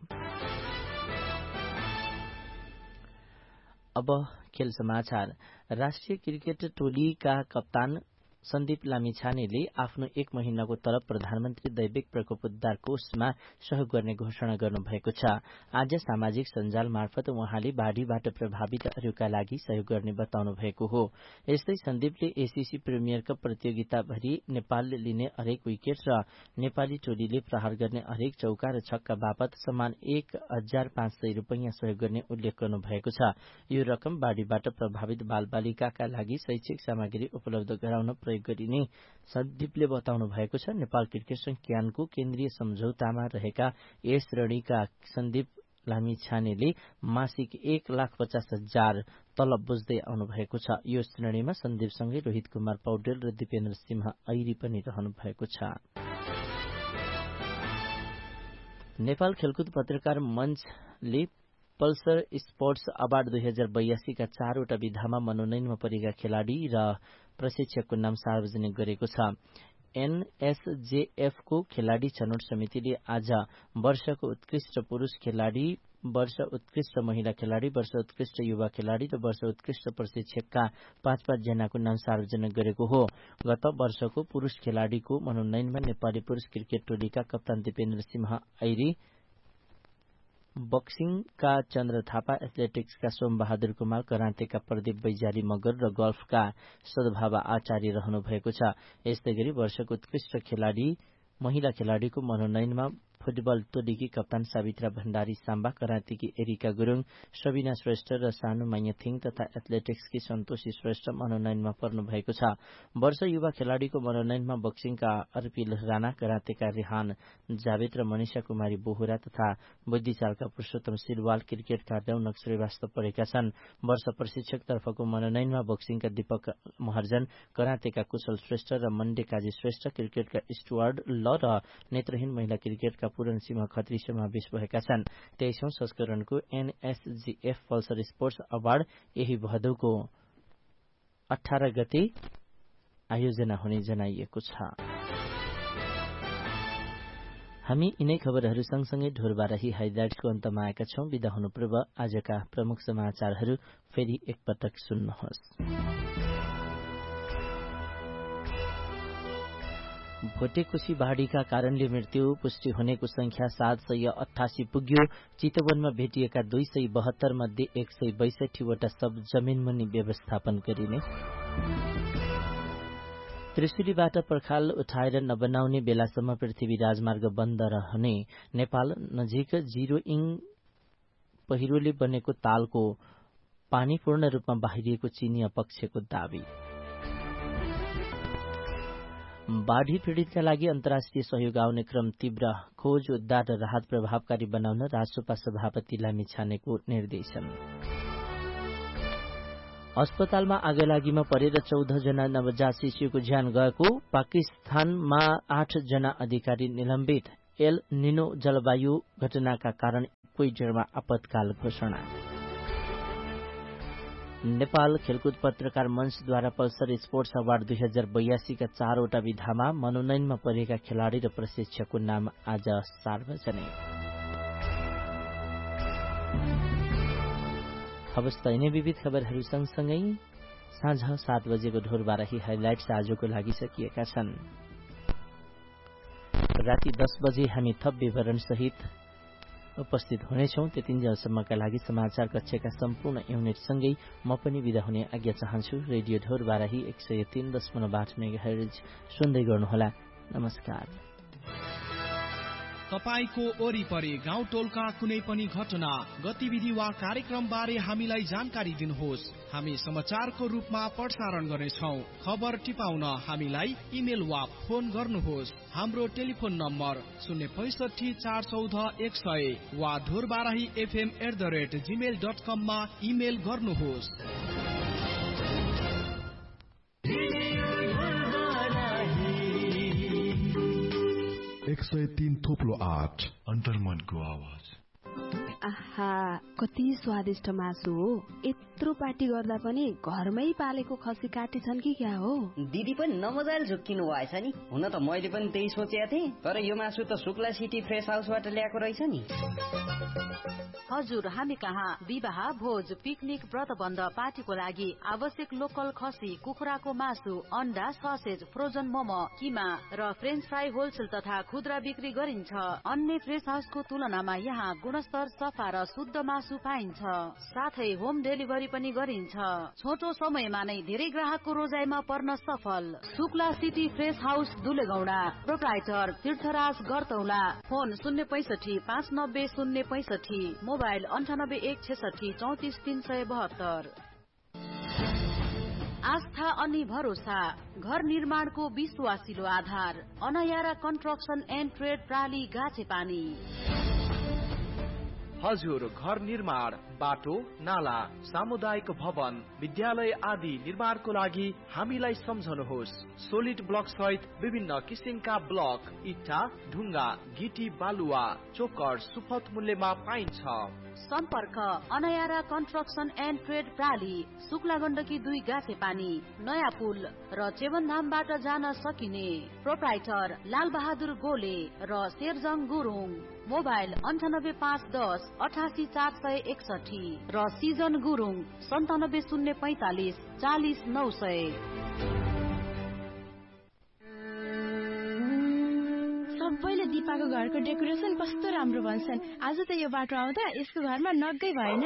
अब खेल समाचार। राष्ट्रिय क्रिकेट टोलीका कप्तान सन्दीप लामिछानेले आफ्नो 1 महिनाको तलब प्रधानमन्त्री दैविक प्रकोप उद्धार कोषमा सहयोग गर्ने घोषणा गर्नुभएको छ। आज सामाजिक सञ्जाल मार्फत उहाँले बाढ़ीबाट प्रभावितहरूका लागि सहयोग गर्ने बताउनु भएको हो। यस्तै सन्दीपले एसीसी प्रिमियर कप प्रतियोगिताभरि नेपालले लिने हरेक विकेट र नेपाली टोलीले प्रहार गर्ने हरेक चौका र छक्का बापत समान 1500 रुपैयाँ सहयोग गर्ने उल्लेख गर्नु भएको छ। यो रकम बाढ़ीबाट प्रभावित बालबालिकाका लागि शैक्षिक सामग्री उपलब्ध गराउन गरिने सन्दीपले बताउनु भएको छ। नेपाल क्रिकेट संघ क्यानको केन्द्रीय सम्झौतामा रहेका यस श्रेणीका सन्दीप लामिछानेले मासिक 1,50,000 तलब बुझ्दै आउनु भएको छ। यो श्रेणीमा सन्दीपसँगै रोहित कुमार पौडेल र दिपेन्द्र सिंह ऐरी पनि रहनु भएको छ। नेपाल खेलकुद पत्रकार मञ्चले पल्सर स्पोर्ट्स अवार्ड 2082 का 4 वटा विधामा मनोनयनमा परेका खेलाड़ी र प्रशिक्षकको नाम सार्वजनिक गरेको छ। एनएसजेएफ को खेलाड़ी छनौट समितिले आज वर्षको उत्कृष्ट पुरुष खेलाड़ी, वर्ष उत्कृष्ट महिला खेलाड़ी, वर्ष उत्कृष्ट युवा खेलाड़ी र वर्ष उत्कृष्ट प्रशिक्षकका 5-5 जनाको नाम सार्वजनिक गरेको हो। गत वर्षको पुरुष खेलाड़ीको मनोनयनमा नेपाली पुरुष क्रिकेट टोलीका कप्तान दिपेन्द्र सिंह ऐरी, बक्सिङका चन्द्र थापा, एथलेटिक्सका सोमबहादुर कुमार, करातेका प्रदीप बैजाली मगर र गल्फका सद्भाव आचार्य रहनु भएको छ। यस्तै गरी वर्षको उत्कृष्ट खेलाड़ी महिला खेलाड़ीको मनोनयनमा फुटबल टोलीकी कप्तान सावित्रा भण्डारी साम्बा, करातेकी एरिका गुरुङ, सबिना श्रेष्ठ र सानु माइयाथिङ तथा एथलेटिक्सकी सन्तोषी श्रेष्ठ मनोनयनमा पर्नु भएको छ। वर्ष युवा खेलाड़ीको मनोनयनमा बक्सिङका अर्पिल राणा, करातेका रेहान जावेद र मनिषा कुमारी बोहरा तथा बुद्धिचालका पुरुषोत्तम सिलवाल, क्रिकेटका रौनक श्रीवास्तव परेका छन्। वर्ष प्रशिक्षकतर्फको मनोनयनमा बक्सिङका दीपक महर्जन, करातेका कुशल श्रेष्ठ र मण्डे काजी श्रेष्ठ, क्रिकेटका स्टुअर्ड ल र नेत्रहीन महिला क्रिकेटका पूरण सिंह खत्री समावेश भएका छन्। 23औं संस्करणको एनएसजीएफ पल्सर स्पोर्ट्स अवार्ड यही भदौको 18 गते आयोजना हुने जनाइएको छ। हामी यिनै खबरहरू सँगसँगै ढोरबाराही हाइलाइट्सको अन्तमा आएका छौं। बिदा हुनु पूर्व आजका प्रमुख समाचारहरू फेरि एकपटक सुन्नुहोस्। भोटेकोशी बाढ़ीका कारणले मृत्यु पुष्टि हुनेको संख्या 788 पुग्यो। चितवनमा भेटिएका 272 मध्ये 162 वटा सब जमिनमुनि व्यवस्थापन गरिने। त्रिशुलीबाट पर्खाल उठाएर नबनाउने बेलासम्म पृथ्वी राजमार्ग बन्द रहने नेपाल नजिक 0 इङ पहिरोले बनेको तालको पानी पूर्ण रूपमा बाहिरिएको चीनिया पक्षको दावी। बाढ़ी पीड़ितका लागि अन्तर्राष्ट्रिय सहयोग आउने क्रम तीव्र, खोज उद्धार र राहत प्रभावकारी बनाउन राष्ट्रपा सभापति लामिछानेको निर्देशन। अस्पतालमा आगलागीमा परेर 14 जना नवजात शिशुको ज्यान गएको, पाकिस्तानमा 8 जना अधिकारी निलम्बित, एल निनो जलवायु घटनाका कारण इक्वेडरमा आपतकाल घोषणा। नेपाल खेलकुद पत्रकार मञ्चद्वारा पल्सर स्पोर्ट्स अवार्ड 2082 का 4वटा विधामा मनोनयनमा परेका खेलाड़ी र प्रशिक्षकको नाम आज सार्वजनिक। अवस्था यिनै विविध खबरहरू सँगसँगै साँझ 7 बजेको ढोरबाराही हाइलाइट्स आजको लागि सकिएका छन्। राति 10 बजे हामी थप विवरण सहित उपस्थित हुनेछौं। त्यतिन्जेलसम्मका लागि समाचार कक्षका सम्पूर्ण युनिटसँगै म पनि विदा हुने आज्ञा चाहन्छु। रेडियो ढोरबाराही 103.8 मेगाहर्ज सुन्दै गर्नुहोला। नमस्कार। तपाईको वरिपरि गाउँ टोलका कुनै पनि घटना, गतिविधि वा कार्यक्रम बारे हामीलाई जानकारी दिनुहोस्। हामी समाचारको रूपमा प्रसारण गर्नेछौं। खबर टिपाउन हामीलाई इमेल वा फोन गर्नुहोस्। हाम्रो टेलिफोन नम्बर 065 414 100 वा ढोरबाराही fm@gmail.com मा इमेल गर्नुहोस्। 103.8 अन्तर्मनको आवाज। आहा, कति स्वादिष्ट मासु हो। यत्रो पार्टी गर्दा पनि घरमै पालेको खसी काटी छन् कि क्या हो? दिदी पनि नमजाले झुक्किनु भएछ नि। हुन त मैले पनि त्यही सोचेको थिएँ, तर यो मासु त शुक्ला सिटी फ्रेस हाउसबाट ल्याएको रहेछ नि। हजुर, हामी कहाँ विवाह, भोज, पिकनिक, व्रतबन्ध, पार्टीको लागि आवश्यक लोकल खसी, कुखुराको मासु, अन्डा, ससेज, फ्रोजन मोमो, किमा र फ्रेन्च फ्राई होलसेल तथा खुद्रा बिक्री गरिन्छ। अन्य फ्रेस हाउसको तुलनामा यहाँ गुणस्तर, सफा र शुद्ध मासु पाइन्छ। साथै होम डेलिभरी पनि गरिन्छ। छोटो समयमा नै धेरै ग्राहकको रोजाइमा पर्न सफल। Shukla city fresh house दुलेगौडा, proprietor तीर्थराज गरतौला। Phone 065 590 065, mobile 98 166 34 372। आस्था अनि भरोसा, घर निर्माणको विश्वासिलो आधार, अनयारा कन्स्ट्रक्सन एन्ड ट्रेड प्राली गाछेपानी। हजुर, घर निर्माण, बाटो, नाला, सामुदायिक भवन, विद्यालय आदि निर्माणको लागि हामीलाई सम्झनुहोस्। सोलिड ब्लक सहित विभिन्न किसिमका ब्लक, इट्टा, ढुङ्गा, गिटी, बालुवा, चोकर सुपथ मूल्यमा पाइन्छ। सम्पर्क अनयारा construction and trade प्राली, Shukla Gandaki 2 गाछेपानी, नयाँ पुल र चेवनधामबाट जान सकिने। प्रोप्राइटर लाल बहादुर गोले र शेरजङ गुरुङ। मोबाइल 98510 88 461 र सिजन गुरुङ 97045 40 900। सबैले दिपाको घरको डेकोरेसन कस्तो राम्रो भन्छन्। आज त यो बाटो आउँदा यसको घरमा नगै भएन।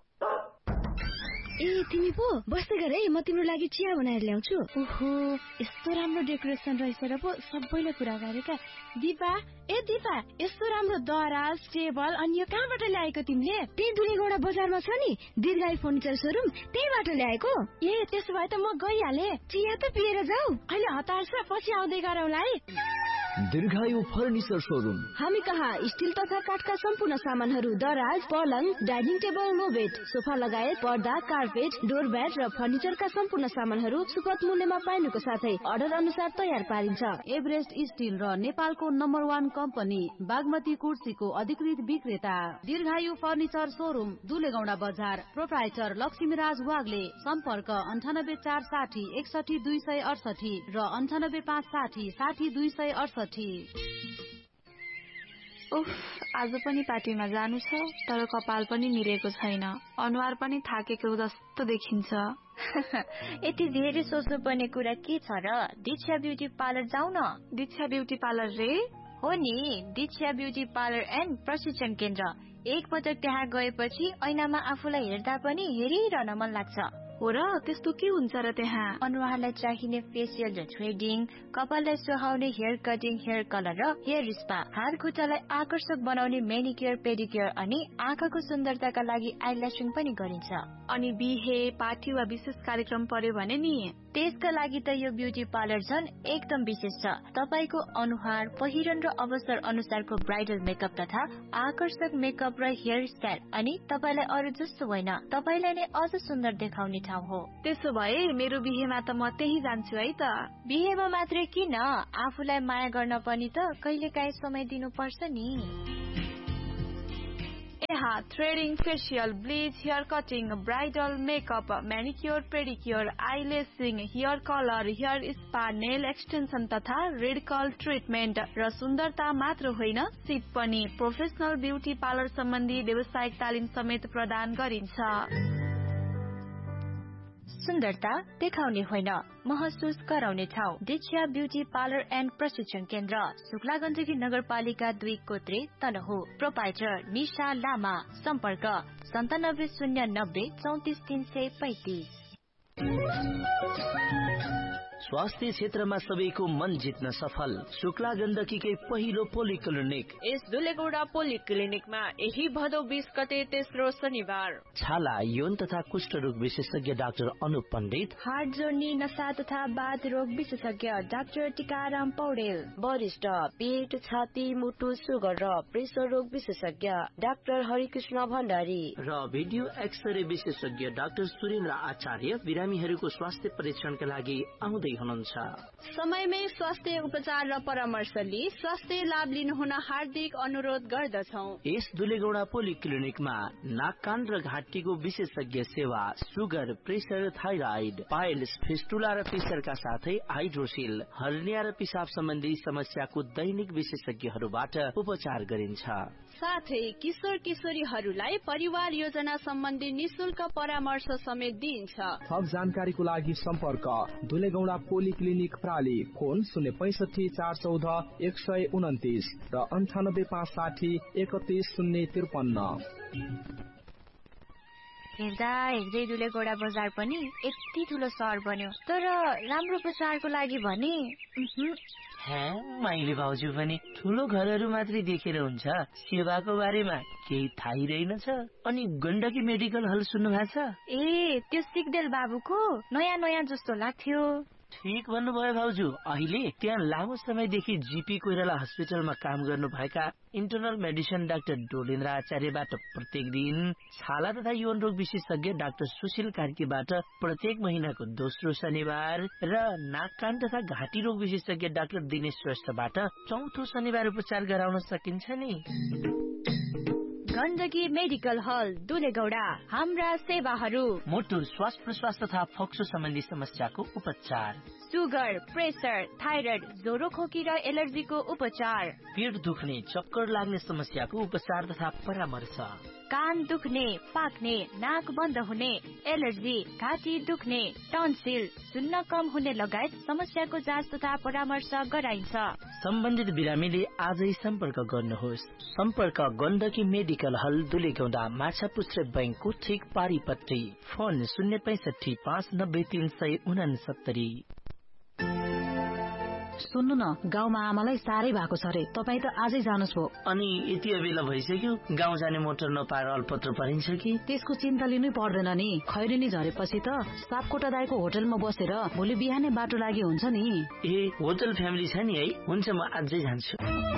ए तिमी पो बस्दै गर है, म तिम्रो लागि चिया बनाएर ल्याउँछु। ओहो, यस्तो राम्रो डेकोरेसन रहेछ र पो सबैले कुरा गरेका। दिपा, ए दिपा, यस्तो राम्रो दराज, टेबल अनि यो कहाँबाट ल्याएको तिमीले? त्यही दुलेगौडा बजारमा छ नि दीर्घायु फर्निचर सोरुम, त्यहीबाट ल्याएको। ए त्यसो भए त म गइहाले। चिया त पिएर जाऊ। अहिले हतार छ, पछि आउँदै गरौँला है। दीर्घायु फर्निचर सोरुम। हामी कहाँ स्टिल तथा काठका सम्पूर्ण सामानहरू, दराज, पलङ, डाइनिङ टेबल, लो बेड, सोफा लगायत पर्दा, कार्पेट, डोरम्याट र फर्निचरका सम्पूर्ण सामानहरू सुपथ मूल्यमा पाइनुको साथै अर्डर अनुसार तयार पारिन्छ। एभरेस्ट स्टिल र नेपालको नम्बर 1 कम्पनी बागमती कुर्सीको अधिकृत विक्रेता दीर्घायु फर्निचर सोरुम, दुलेगौडा बजार। प्रोप्राइटर लक्ष्मीराज वाग्ले। सम्पर्क 98460 61 268 र 98560 60 268। उफ, आज पनि पार्टीमा जानु छ, तर कपाल पनि मिलेको छैन, अनुहार पनि थाकेको जस्तो देखिन्छ। यति धेरै सोच्नु पर्ने कुरा के छ र? दीक्षा ब्युटी पार्लर जाऊ न। दीक्षा ब्युटी पार्लर रे? हो नि, दीक्षा ब्युटी पार्लर एन्ड प्रशिक्षण केन्द्र। एक पटक त्यहाँ गएपछि ऐनामा आफूलाई हेर्दा पनि हेरिरहन मन लाग्छ। हो र त्यस्तो के हुन्छ र त्यहाँ? अनुहारलाई चाहिने फेसियल र थ्रेडिङ, कपाललाई सुहाउने हेयर कटिङ, हेयर कलर र हेयर स्पा, हात खुट्टालाई आकर्षक बनाउने मेनिक्योर पेडिक्योर अनि आँखाको सुन्दरताका लागि आइल्यासिङ पनि गरिन्छ। अनि बिहे, पार्टी वा विशेष कार्यक्रम पर्यो भने नि त्यसका लागि त यो ब्युटी पार्लर झन् एकदम विशेष छ। तपाईको अनुहार, पहिरन र अवसर अनुसारको ब्राइडल मेकअप तथा आकर्षक मेकअप र हेयर स्टाइल अनि तपाईलाई अरू जस्तो होइन, तपाईलाई नै अझ सुन्दर देखाउने ठाउँ हो। त्यसो भए मेरो बिहेमा त म त्यही जान्छु है त। बिहेमा मात्रै किन, आफूलाई माया गर्न पनि त कहिलेकाहीँ समय दिनुपर्छ नि। यहाँ threading, facial, bleach, hair cutting, bridal makeup, म्यानिक्योर pedicure, आइलेसिङ, hair colour, hair spa, nail extension तथा रेडिकल ट्रिटमेन्ट र सुन्दरता मात्र होइन, सिप पनि। प्रोफेसनल ब्युटी पार्लर सम्बन्धी व्यावसायिक तालिम समेत प्रदान गरिन्छ। सुन्दरता देखाउने होइन, महसुस गराउने ठाउँ। दिक्षा ब्युटी पार्लर एन्ड प्रशिक्षण केन्द्र, शुक्ला गण्डकी नगरपालिका 2 कोत्रे तनहु। प्रोपाइटर निशा लामा। सम्पर्क 9709 34335। स्वास्थ्य क्षेत्रमा सबैको मन जित्न सफल शुक्ला गण्डकीकै पहिलो पोलिक्लिनिक। यस दुलेगौडा पोलिक्लिनिकमा यही भदौ 20 गते तेस्रो शनिबार छाला, यौन तथा कुष्ठ रोग विशेषज्ञ डाक्टर अनुप पण्डित, हार्ट जोर्नी, नसा तथा बाथ रोग विशेषज्ञ डाक्टर टिकाराम पौडेल, वरिष्ठ पेट, छाती, मुटु, सुगर र प्रेसर रोग विशेषज्ञ डाक्टर हरिकृष्ण भण्डारी र भिडियो एक्सरे विशेषज्ञ डाक्टर सुरेन्द्र आचार्य बिरामीहरूको स्वास्थ्य परीक्षणका लागि आउँदै हुनुहुन्छ। समयमै स्वास्थ्य उपचार र परामर्श लिई स्वास्थ्य लाभ लिनुहुन हार्दिक अनुरोध गर्दछौं। यस दुलेगौडा पोलिक्लिनिकमा नाक, कान र घाँटीको विशेषज्ञ सेवा, sugar, pressure, thyroid, piles, fistula र प्रेसरका साथै हाइड्रोसिल, हर्निया र पिसाब सम्बन्धी समस्याको दैनिक विशेषज्ञहरूबाट उपचार गरिन्छ। साथै किशोर किशोरीहरूलाई परिवार योजना सम्बन्धी निशुल्क परामर्श समेत दिइन्छ। थप जानकारीको लागि सम्पर्क दुलेगौडा पोलिक्लिनिक प्राली, फोन 065 414 129 र 98 560 31 053। हेर्दा हेर्दै दुलेगौडा बजार पनि यति ठुलो सहर बन्यो, तर राम्रो प्रचारको लागि भने माइली भाउजू पनि ठुलो घरहरू मात्रै देखेर हुन्छ, सेवाको बारेमा केही थाहै रहेनछ। अनि गण्डकी मेडिकल हल सुन्नु भएको छ? ए, त्यो सिग्देल बाबुको नयाँ जस्तो लाग्थ्यो। ठिक भन्नुभयो भाउजू। अहिले त्यहाँ लामो समयदेखि जीपी कोइराला हस्पिटलमा काम गर्नुभएका इन्टरनल मेडिसिन डाक्टर डोलेन्द्र आचार्यबाट प्रत्येक दिन, छाला तथा यौन रोग विशेषज्ञ डाक्टर सुशील कार्कीबाट प्रत्येक महिनाको दोस्रो शनिबार र नाक, कान तथा घाँटी रोग विशेषज्ञ डाक्टर दिनेश श्रेष्ठबाट चौथो शनिबार उपचार गराउन सकिन्छ नि। गण्डकी मेडिकल हल दुलेगौडा। हाम्रा सेवाहरू: मुटु, श्वास प्रश्वास तथा फोक्सो सम्बन्धी समस्याको उपचार, सुगर, प्रेसर, थाइराइड, ज्वरो, खोकी र एलर्जीको उपचार, पेट दुख्ने, चक्कर लाग्ने समस्याको उपचार तथा परामर्श, कान दुख्ने, पाक्ने, नाक बन्द हुने, एलर्जी, घाँटी दुख्ने, टन्सिल, सुन्न कम हुने लगायत समस्याको जाँच तथा परामर्श गराइन्छ। सम्बन्धित बिरामीले आजै सम्पर्क गर्नुहोस्। सम्पर्क गण्डकी मेडिकल हल दुलेगौडा, माछापुच्छ्रे बैंकको ठिक पारिपट्टि। फोन 065 590 369। सुन्नु न, गाउँमा आमालाई साह्रै भएको छ रे, तपाईँ त आजै जानुहोस् भो। अनि यति बेला भइसक्यो, गाउँ जाने मोटर नपाएर अल्पत्र परिन्छ कि? त्यसको चिन्ता लिनै पर्दैन नि। खैरेनी झरेपछि त सापकोटा दाइको होटलमा बसेर भोलि बिहानै बाटो लागि हुन्छ नि। ए, होटल फ्यामिली छ नि है? हुन्छ, म आजै जान्छु।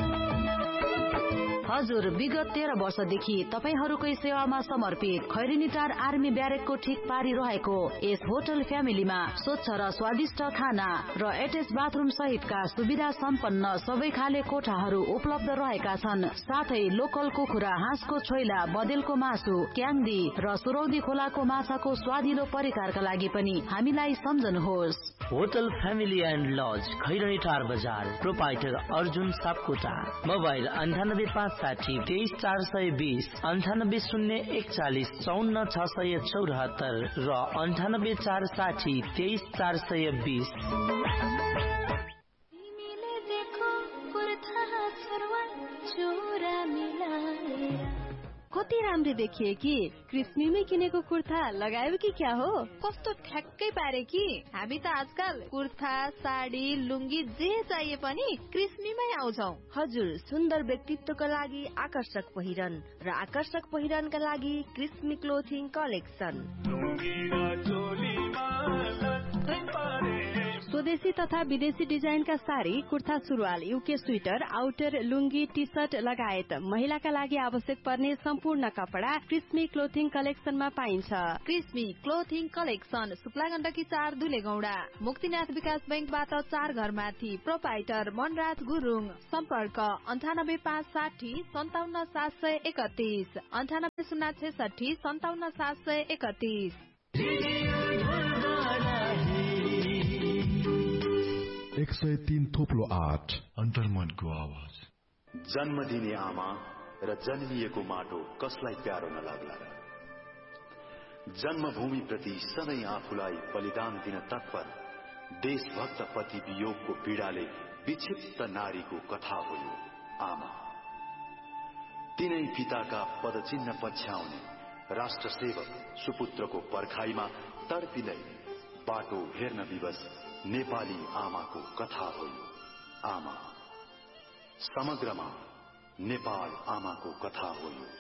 हजुर, विगत 13 वर्षदेखि तपाईहरूकै सेवामा समर्पित खैरेनीटार आर्मी ब्यारेकको ठिक पारी रहेको यस होटल फ्यामिलीमा स्वच्छ र स्वादिष्ट खाना र एटेच बाथरुम सहितका सुविधा सम्पन्न सबै खाले कोठाहरू उपलब्ध रहेका छन्। साथै लोकल कुखुरा, हाँसको छोइला, बदेलको मासु, क्याङ्दी र सुरौदी खोलाको माछाको स्वादिलो परिकारका लागि पनि हामीलाई सम्झनुहोस्। होटल फ्यामिली एन्ड लज, खैरनीटार बजार। प्रोपाइटर अर्जुन सापकोटा। मोबाइल 98560 23420, 98041 54674 र 98460 23420। कति राम्रो देखिए कि क्रिस्मीमै किनेको कुर्ता लगायो कि क्या हो? कस्तो ठ्याक्कै पारे कि हामी त आजकल कुर्ता साडी लुङ्गी जे चाहिए पनि क्रिस्मीमै आउँछौ। हजुर, सुन्दर व्यक्तित्वका लागि आकर्षक पहिरन र आकर्षक पहिरनका लागि क्रिस्मी क्लोथिङ कलेक्सन। स्वदेशी तथा विदेशी डिजाइनका साडी, कुर्ता सुरुवाल, युके स्वेटर, आउटर, लुङ्गी, टी शर्ट लगायत महिलाका लागि आवश्यक पर्ने सम्पूर्ण कपडा क्रिस्मी क्लोथिङ कलेक्सनमा पाइन्छ। क्रिस्मी क्लोथिङ कलेक्सन सुक्ला गण्डकी 4 दुलेगौडा, मुक्तिनाथ विकास बैंकबाट 4 घर माथि। प्रोपाइटर मनराज गुरुङ। सम्पर्क 98560 57731 98066 57731। 103 थोप्लो 8 अन्तर्मनको आवाज। जन्म दिने आमा र जन्मिएको माटो कसलाई प्यारो नलाग्ला र? जन्मभूमि प्रति सधैँ आफूलाई बलिदान दिन तत्पर देशभक्त पति वियोगको पीडाले विक्षिप्त नारीको कथा हो यो आमा। तिनै पिताका पदचिन्ह पछ्याउने राष्ट्र सेवक सुपुत्रको पर्खाइमा तडपिँदै बाटो हेर्न विवश नेपाली आमाको कथा हो यो आमा। समग्रमा नेपाल आमाको कथा हो यो।